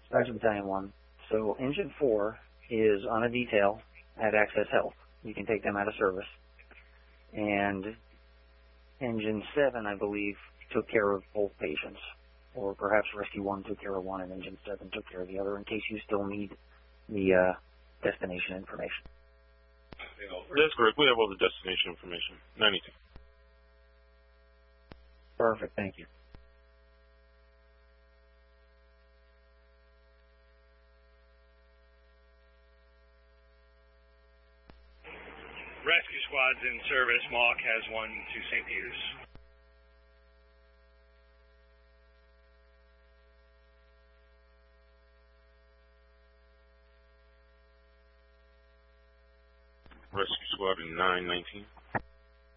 Sergeant Battalion 1. So Engine 4 is on a detail at Access Health. You can take them out of service. And Engine 7, I believe, took care of both patients. Or perhaps Rescue 1 took care of one and Engine 7 took care of the other in case you still need the destination information. That's correct. We have all the destination information. 92. Perfect. Thank you. Rescue squad's in service. Mach has one to St. Peter's. Rescue squad in 919.